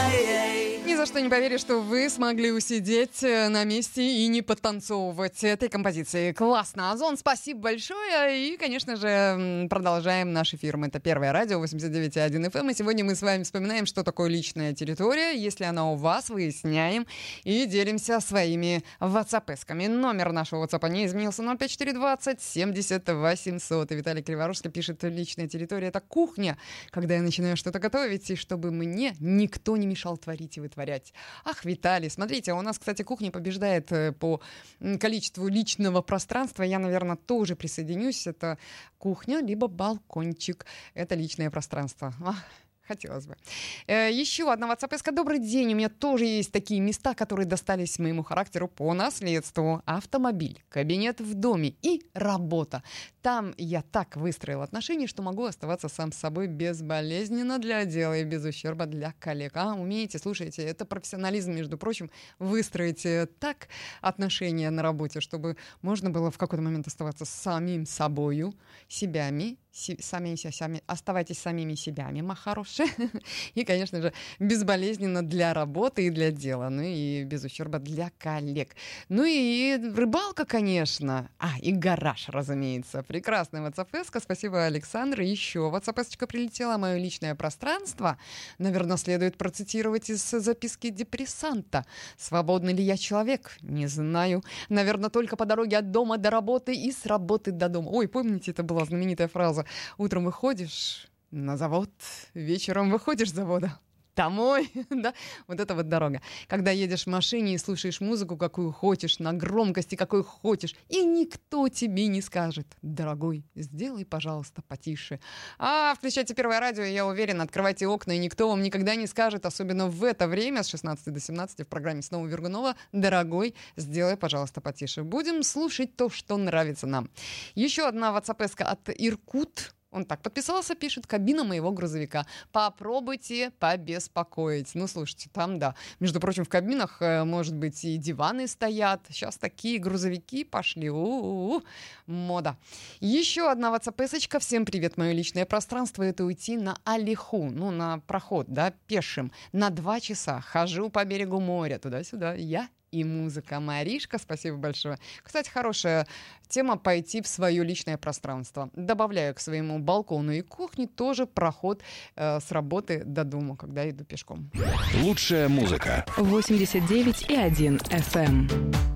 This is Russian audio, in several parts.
Ни за что не поверишь, что вы смогли усидеть на месте и не подтанцовывать этой композиции. Классно. Озон, спасибо большое. И, конечно же, продолжаем наш эфир. Это Первое радио, 89,1 FM. И сегодня мы с вами вспоминаем, что такое личная территория. Если она у вас, выясняем и делимся своими WhatsApp-эсками. Номер нашего WhatsApp не изменился. 05420 70 800. И Виталий Криворожский пишет: личная территория — это кухня, когда я начинаю что-то готовить, и чтобы мне никто не мешал творить и вытворять. Ах, Виталий, смотрите, у нас, кстати, кухня побеждает по количеству личного пространства. Я, наверное, тоже присоединюсь. Это кухня, либо балкончик. Это личное пространство. Хотелось бы. Еще одна WhatsApp-эска. Добрый день. У меня тоже есть такие места, которые достались моему характеру по наследству. Автомобиль, кабинет в доме и работа. Там я так выстроил отношения, что могу оставаться сам с собой безболезненно для дела и без ущерба для коллег. Умеете, слушайте, это профессионализм, между прочим, выстроить так отношения на работе, чтобы можно было в какой-то момент оставаться самим собою, сами, оставайтесь самими себями, махароши. И, конечно же, безболезненно для работы и для дела. Ну и без ущерба для коллег. Ну и рыбалка, конечно. И гараж, разумеется. Прекрасная WhatsApp-эска. Спасибо, Александр. Еще WhatsApp-эсочка прилетела. Мое личное пространство. Наверное, следует процитировать из записки депрессанта. Свободный ли я человек? Не знаю. Наверное, только по дороге от дома до работы и с работы до дома. Ой, помните, это была знаменитая фраза. Утром выходишь на завод, вечером выходишь с завода домой, да, вот это вот дорога. Когда едешь в машине и слушаешь музыку, какую хочешь, на громкости, какой хочешь, и никто тебе не скажет: дорогой, сделай, пожалуйста, потише. Включайте Первое радио, я уверен, открывайте окна, и никто вам никогда не скажет, особенно в это время, с 16 до 17 в программе «Снова Вергунова», дорогой, сделай, пожалуйста, потише. Будем слушать то, что нравится нам. Еще одна WhatsApp-эска от Иркут. Он так подписался, пишет: кабина моего грузовика. Попробуйте побеспокоить. Ну, слушайте, там, да. Между прочим, в кабинах, может быть, и диваны стоят. Сейчас такие грузовики пошли. Мода. Еще одна WhatsApp-эсочка. Всем привет. Мое личное пространство — это уйти на Алиху, на проход, да, пешим. На 2 часа хожу по берегу моря, туда-сюда. Я и музыка. Маришка, спасибо большое. Кстати, хорошая тема — пойти в свое личное пространство. Добавляю к своему балкону и кухне тоже проход с работы до дома, когда иду пешком. Лучшая музыка. 89,1 FM.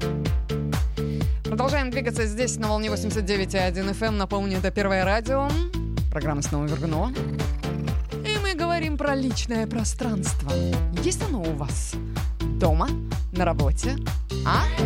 Продолжаем двигаться здесь на волне 89,1 FM. Напомню, это Первое радио. Программа «Снова Вергунова». И мы говорим про личное пространство. Есть оно у вас? Дома? На работе?